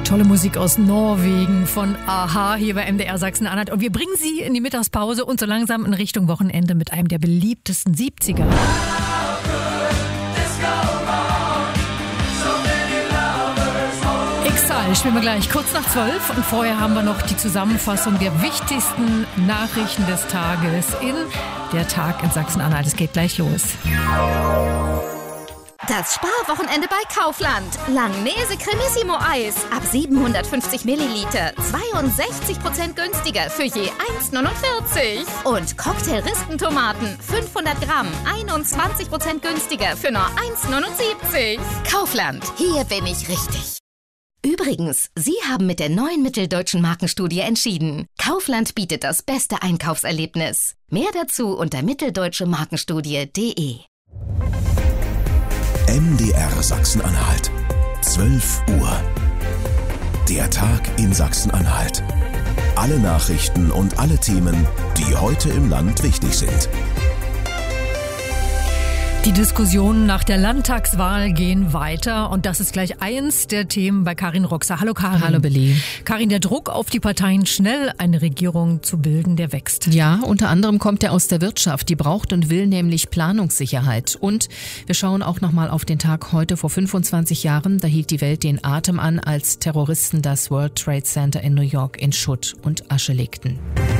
Tolle Musik aus Norwegen von a-ha hier bei MDR Sachsen-Anhalt. Und wir bringen Sie in die Mittagspause und so langsam in Richtung Wochenende mit einem der beliebtesten 70er. Exile spielen wir gleich kurz nach 12 und vorher haben wir noch die Zusammenfassung der wichtigsten Nachrichten des Tages in Der Tag in Sachsen-Anhalt. Es geht gleich los. Das Sparwochenende bei Kaufland. Langnese Cremissimo Eis ab 750 Milliliter. 62% günstiger für je 1,49. Und Cocktail-Rispentomaten 500 Gramm. 21% günstiger für nur 1,79. Kaufland, hier bin ich richtig. Übrigens, Sie haben mit der neuen Mitteldeutschen Markenstudie entschieden. Kaufland bietet das beste Einkaufserlebnis. Mehr dazu unter mitteldeutschemarkenstudie.de. MDR Sachsen-Anhalt. 12 Uhr. Der Tag in Sachsen-Anhalt. Alle Nachrichten und alle Themen, die heute im Land wichtig sind. Die Diskussionen nach der Landtagswahl gehen weiter und das ist gleich eins der Themen bei Karin Roxer. Hallo Karin. Hallo Billy. Karin, der Druck auf die Parteien, schnell eine Regierung zu bilden, der wächst. Ja, unter anderem kommt er aus der Wirtschaft. Die braucht und will nämlich Planungssicherheit. Und wir schauen auch nochmal auf den Tag heute vor 25 Jahren. Da hielt die Welt den Atem an, als Terroristen das World Trade Center in New York in Schutt und Asche legten.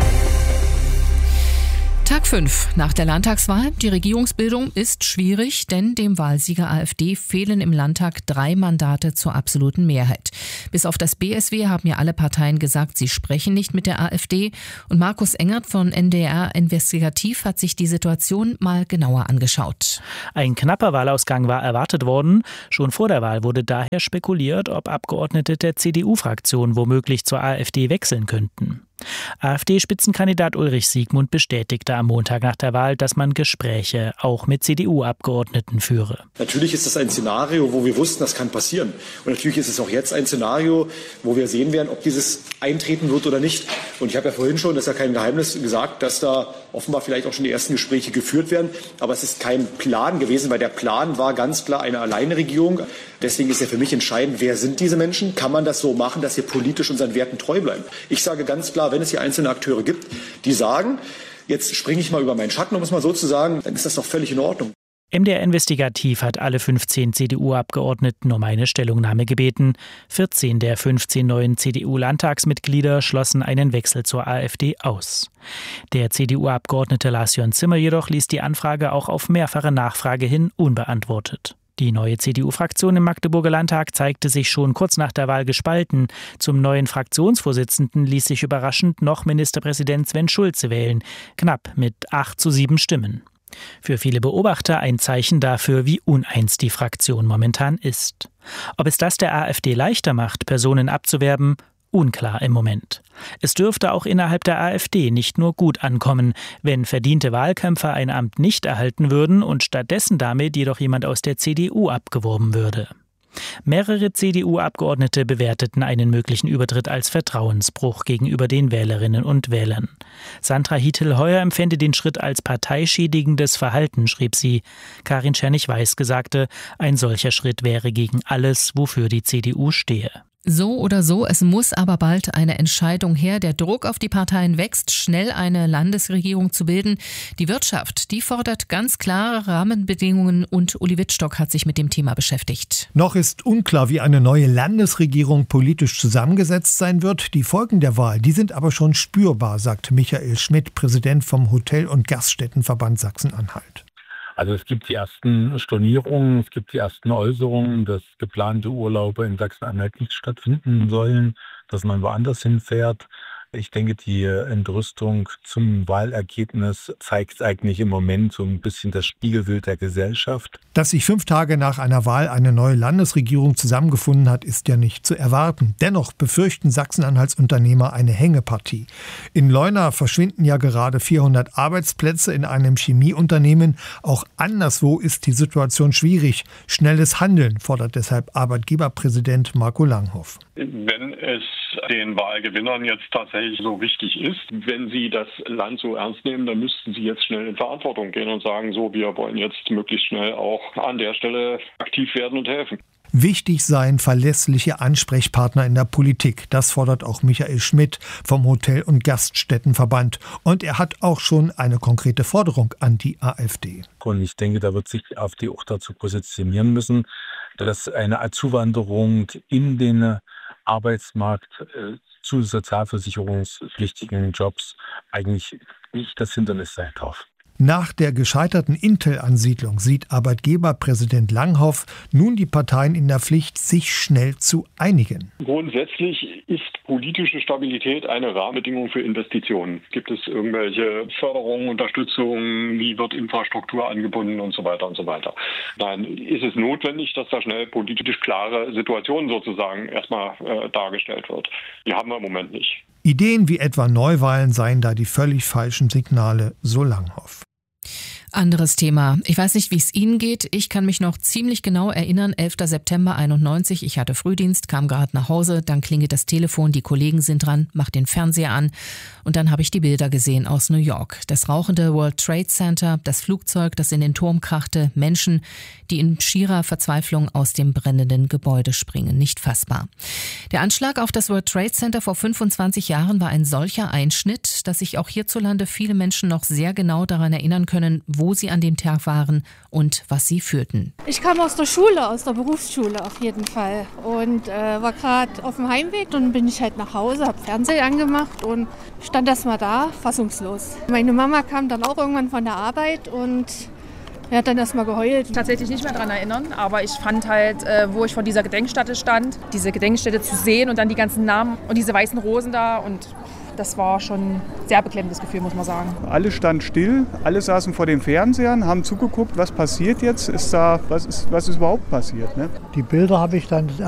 Tag 5 nach der Landtagswahl. Die Regierungsbildung ist schwierig, denn dem Wahlsieger AfD fehlen im Landtag 3 Mandate zur absoluten Mehrheit. Bis auf das BSW haben ja alle Parteien gesagt, sie sprechen nicht mit der AfD. Und Markus Engert von NDR Investigativ hat sich die Situation mal genauer angeschaut. Ein knapper Wahlausgang war erwartet worden. Schon vor der Wahl wurde daher spekuliert, ob Abgeordnete der CDU-Fraktion womöglich zur AfD wechseln könnten. AfD-Spitzenkandidat Ulrich Siegmund bestätigte am Montag nach der Wahl, dass man Gespräche auch mit CDU-Abgeordneten führe. Natürlich ist das ein Szenario, wo wir wussten, das kann passieren. Und natürlich ist es auch jetzt ein Szenario, wo wir sehen werden, ob dieses eintreten wird oder nicht. Und ich habe ja vorhin schon, das ist ja kein Geheimnis, gesagt, dass da offenbar vielleicht auch schon die ersten Gespräche geführt werden. Aber es ist kein Plan gewesen, weil der Plan war ganz klar eine Alleinregierung. Deswegen ist ja für mich entscheidend, wer sind diese Menschen? Kann man das so machen, dass wir politisch unseren Werten treu bleiben? Ich sage ganz klar, wenn es hier einzelne Akteure gibt, die sagen, jetzt springe ich mal über meinen Schatten, um es mal so zu sagen, dann ist das doch völlig in Ordnung. MDR Investigativ hat alle 15 CDU-Abgeordneten um eine Stellungnahme gebeten. 14 der 15 neuen CDU-Landtagsmitglieder schlossen einen Wechsel zur AfD aus. Der CDU-Abgeordnete Lars-Jörn Zimmer jedoch ließ die Anfrage auch auf mehrfache Nachfrage hin unbeantwortet. Die neue CDU-Fraktion im Magdeburger Landtag zeigte sich schon kurz nach der Wahl gespalten. Zum neuen Fraktionsvorsitzenden ließ sich überraschend noch Ministerpräsident Sven Schulze wählen, knapp mit 8:7 Stimmen. Für viele Beobachter ein Zeichen dafür, wie uneins die Fraktion momentan ist. Ob es das der AfD leichter macht, Personen abzuwerben? Unklar im Moment. Es dürfte auch innerhalb der AfD nicht nur gut ankommen, wenn verdiente Wahlkämpfer ein Amt nicht erhalten würden und stattdessen damit jedoch jemand aus der CDU abgeworben würde. Mehrere CDU-Abgeordnete bewerteten einen möglichen Übertritt als Vertrauensbruch gegenüber den Wählerinnen und Wählern. Sandra Hiethel-Heuer empfände den Schritt als parteischädigendes Verhalten, schrieb sie. Karin Czernig-Weiß sagte, ein solcher Schritt wäre gegen alles, wofür die CDU stehe. So oder so, es muss aber bald eine Entscheidung her. Der Druck auf die Parteien wächst, schnell eine Landesregierung zu bilden. Die Wirtschaft, die fordert ganz klare Rahmenbedingungen und Uli Wittstock hat sich mit dem Thema beschäftigt. Noch ist unklar, wie eine neue Landesregierung politisch zusammengesetzt sein wird. Die Folgen der Wahl, die sind aber schon spürbar, sagt Michael Schmidt, Präsident vom Hotel- und Gaststättenverband Sachsen-Anhalt. Also es gibt die ersten Stornierungen, es gibt die ersten Äußerungen, dass geplante Urlaube in Sachsen-Anhalt nicht stattfinden sollen, dass man woanders hinfährt. Ich denke, die Entrüstung zum Wahlergebnis zeigt eigentlich im Moment so ein bisschen das Spiegelbild der Gesellschaft. Dass sich 5 Tage nach einer Wahl eine neue Landesregierung zusammengefunden hat, ist ja nicht zu erwarten. Dennoch befürchten Sachsen-Anhalts Unternehmer eine Hängepartie. In Leuna verschwinden ja gerade 400 Arbeitsplätze in einem Chemieunternehmen. Auch anderswo ist die Situation schwierig. Schnelles Handeln fordert deshalb Arbeitgeberpräsident Marco Langhoff. Wenn es den Wahlgewinnern jetzt tatsächlich so wichtig ist, wenn sie das Land so ernst nehmen, dann müssten sie jetzt schnell in Verantwortung gehen und sagen, so, wir wollen jetzt möglichst schnell auch an der Stelle aktiv werden und helfen. Wichtig seien verlässliche Ansprechpartner in der Politik. Das fordert auch Michael Schmidt vom Hotel- und Gaststättenverband. Und er hat auch schon eine konkrete Forderung an die AfD. Und ich denke, da wird sich die AfD auch dazu positionieren müssen, dass eine Zuwanderung in den Arbeitsmarkt zu sozialversicherungspflichtigen Jobs eigentlich nicht das Hindernis sein darf. Nach der gescheiterten Intel-Ansiedlung sieht Arbeitgeberpräsident Langhoff nun die Parteien in der Pflicht, sich schnell zu einigen. Grundsätzlich ist politische Stabilität eine Rahmenbedingung für Investitionen. Gibt es irgendwelche Förderungen, Unterstützung, wie wird Infrastruktur angebunden und so weiter und so weiter. Dann ist es notwendig, dass da schnell politisch klare Situationen sozusagen erstmal dargestellt wird. Die haben wir im Moment nicht. Ideen wie etwa Neuwahlen seien da die völlig falschen Signale, so Langhoff. Anderes Thema. Ich weiß nicht, wie es Ihnen geht. Ich kann mich noch ziemlich genau erinnern, 11. September 91. Ich hatte Frühdienst, kam gerade nach Hause, dann klingelt das Telefon, die Kollegen sind dran, mach den Fernseher an und dann habe ich die Bilder gesehen aus New York. Das rauchende World Trade Center, das Flugzeug, das in den Turm krachte, Menschen, die in schierer Verzweiflung aus dem brennenden Gebäude springen. Nicht fassbar. Der Anschlag auf das World Trade Center vor 25 Jahren war ein solcher Einschnitt, dass sich auch hierzulande viele Menschen noch sehr genau daran erinnern können, wo sie an dem Tag waren und was sie fühlten. Ich kam aus der Schule, aus der Berufsschule auf jeden Fall und war gerade auf dem Heimweg. Dann bin ich halt nach Hause, habe Fernseher angemacht und stand erst mal da, fassungslos. Meine Mama kam dann auch irgendwann von der Arbeit und er hat dann erst mal geheult. Tatsächlich nicht mehr daran erinnern, aber ich fand halt, wo ich vor dieser Gedenkstätte stand, diese Gedenkstätte zu sehen und dann die ganzen Namen und diese weißen Rosen da und das war schon ein sehr beklemmendes Gefühl, muss man sagen. Alle standen still, alle saßen vor den Fernsehern, haben zugeguckt, was passiert jetzt, was ist überhaupt passiert. Ne? Die Bilder habe ich dann